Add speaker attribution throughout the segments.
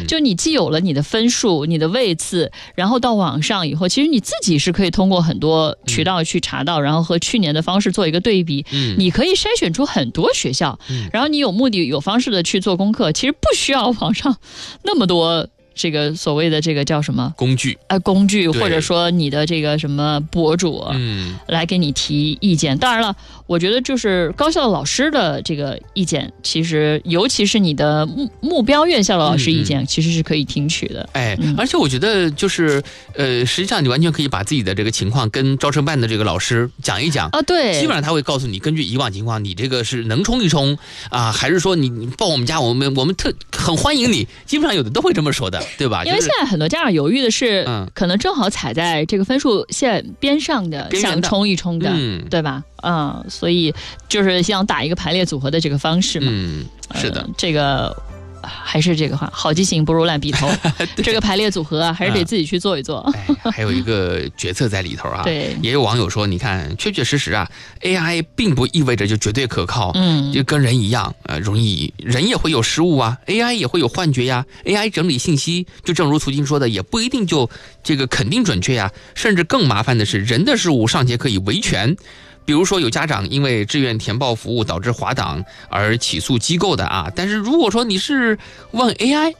Speaker 1: 就你既有了你的分数、你的位次，然后到网上以后，其实你自己是可以通过很多渠道去查到，然后和去年的方式做一个对比。你可以筛选出很多学校，然后你有目的、有方式的去做功课，其实不需要网上那么多。这个所谓的这个叫什么
Speaker 2: 工具
Speaker 1: 工具，或者说你的这个什么博主，来给你提意见。当然了，我觉得就是高校的老师的这个意见，其实尤其是你的目标院校的老师意见，其实是可以听取的。
Speaker 2: 而且我觉得就是实际上你完全可以把自己的这个情况跟招生办的这个老师讲一讲
Speaker 1: 对，
Speaker 2: 基本上他会告诉你，根据以往情况，你这个是能冲一冲啊，还是说你报我们家，我们很欢迎你，基本上有的都会这么说的。对吧？
Speaker 1: 因为现在很多家长犹豫的是，可能正好踩在这个分数线边上的，想冲一冲的，对吧？所以就是想打一个排列组合的这个方式嘛。
Speaker 2: 是的，
Speaker 1: 这个还是这个话，好记性不如烂笔头。这个排列组合还是得自己去做一做。
Speaker 2: 还有一个决策在里头啊。
Speaker 1: 对，
Speaker 2: 也有网友说，你看，确确实实啊 ，AI 并不意味着就绝对可靠。就跟人一样，容易人也会有失误啊 ，AI 也会有幻觉呀。AI 整理信息，就正如涂晶说的，也不一定就这个肯定准确呀。甚至更麻烦的是，人的失误尚且可以维权。比如说有家长因为志愿填报服务导致滑档而起诉机构的啊，但是如果说你是问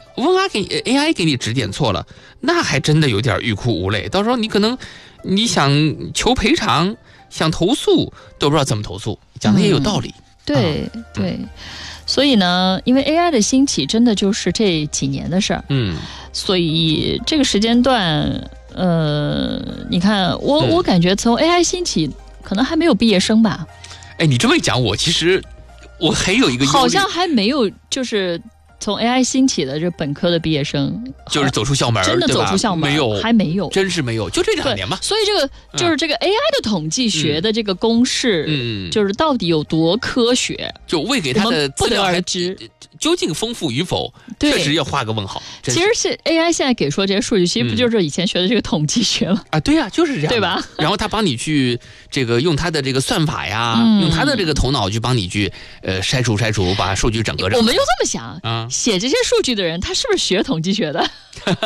Speaker 2: AI 给你指点错了，那还真的有点欲哭无泪。到时候你想求赔偿、想投诉都不知道怎么投诉，讲的也有道理。
Speaker 1: 对。所以呢，因为 AI 的兴起真的就是这几年的事儿。所以这个时间段，你看我感觉从 AI 兴起。可能还没有毕业生吧？
Speaker 2: 你这么一讲，其实我还有一个
Speaker 1: 好像还没有，就是从 AI 兴起的这本科的毕业生，
Speaker 2: 就是走出校门，
Speaker 1: 真的走出校门，还没有，
Speaker 2: 真是没有，就这2年嘛。
Speaker 1: 所以这个就是这个 AI 的统计学的这个公式，就是到底有多科学，
Speaker 2: 就未给他的资料
Speaker 1: 不得而知。
Speaker 2: 究竟丰富与否，确实要画个问号。
Speaker 1: 其实是 AI 现在给出这些数据，其实不就是以前学的这个统计学吗？
Speaker 2: 对呀，就是这样，
Speaker 1: 对吧？
Speaker 2: 然后他帮你去这个用他的这个算法呀，用他的这个头脑去帮你去筛除，把数据整合。
Speaker 1: 我们就这么想写这些数据的人，他是不是学统计学的？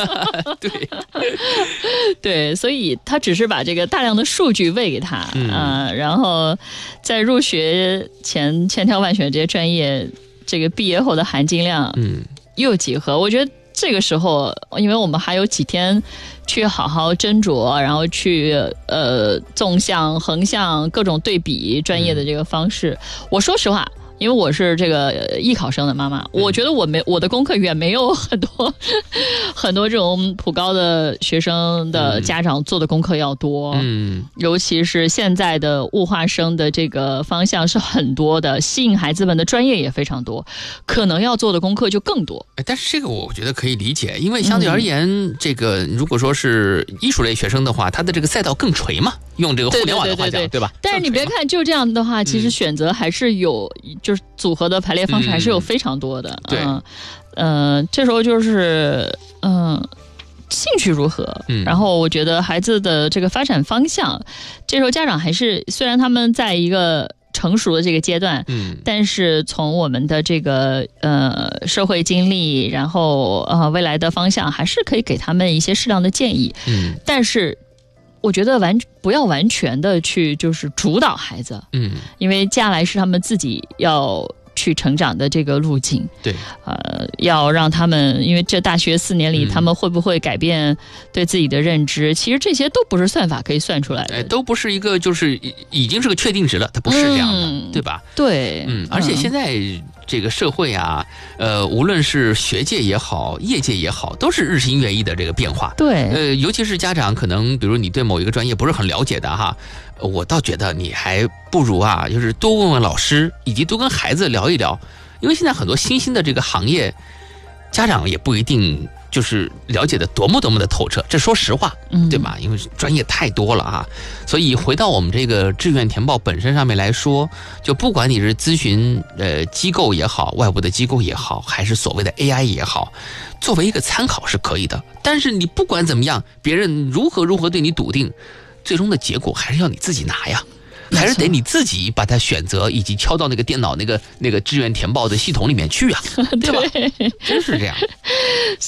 Speaker 1: 对，所以他只是把这个大量的数据喂给他然后在入学前千挑万选这些专业。这个毕业后的含金量，又几何？我觉得这个时候，因为我们还有几天去好好斟酌，然后去纵向、横向各种对比专业的这个方式。我说实话。因为我是这个艺考生的妈妈，我觉得我的功课远没有很多这种普高的学生的家长做的功课要多。尤其是现在的物化生的这个方向是很多的，吸引孩子们的专业也非常多，可能要做的功课就更多。
Speaker 2: 但是这个我觉得可以理解，因为相对而言，这个如果说是艺术类学生的话，他的这个赛道更垂嘛，用这个互联网的话讲，对吧？
Speaker 1: 但是你别看就这样的话，其实选择还是有。就是组合的排列方式还是有非常多的。
Speaker 2: 对，
Speaker 1: 这时候就是兴趣如何，然后我觉得孩子的这个发展方向，这时候家长还是虽然他们在一个成熟的这个阶段，但是从我们的这个社会经历，然后未来的方向，还是可以给他们一些适当的建议。但是。我觉得不要完全的去就是主导孩子，因为接下来是他们自己要去成长的这个路径。
Speaker 2: 对，
Speaker 1: 要让他们，因为这大学4年里，他们会不会改变对自己的认知？其实这些都不是算法可以算出来的，
Speaker 2: 都不是一个就是已经是个确定值了，它不是这样的，对吧？
Speaker 1: 对，
Speaker 2: 而且现在这个社会啊，无论是学界也好，业界也好，都是日新月异的这个变化。
Speaker 1: 对，
Speaker 2: 尤其是家长，可能比如你对某一个专业不是很了解的哈，我倒觉得你还不如就是多问问老师，以及多跟孩子聊一聊，因为现在很多新兴的这个行业，家长也不一定就是了解的多么的透彻，这说实话，对吧？因为专业太多了所以回到我们这个志愿填报本身上面来说，就不管你是咨询机构也好，外部的机构也好，还是所谓的 AI 也好，作为一个参考是可以的。但是你不管怎么样，别人如何对你笃定，最终的结果还是要你自己拿呀。还是得你自己把它选择以及敲到那个电脑那个志愿填报的系统里面去对吧？真是这样。